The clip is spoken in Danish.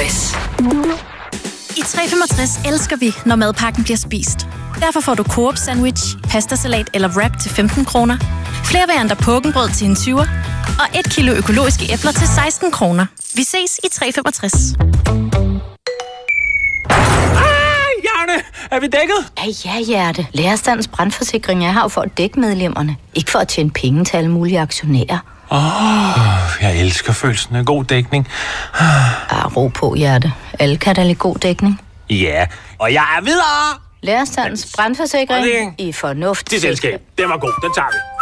voice. I 365 elsker vi, når madpakken bliver spist. Derfor får du Coop sandwich, pastasalat eller wrap til 15 kroner. Flere varianter pukkenbrød til en 20'er. Og 1 kilo økologiske æbler til 16 kroner. Vi ses i 365. Jane, er vi dækket? Ja, Hjerte. Lærerstandens brandforsikring er her for at dække medlemmerne. Ikke for at tjene penge til alle mulige aktionærer. Jeg elsker følelsen af god dækning. Ro på, Hjerte. Alle kan da lide god dækning. Ja, og jeg er videre! Lærerstandens brandforsikring i fornuft. Det selskab, den var god, den tager vi.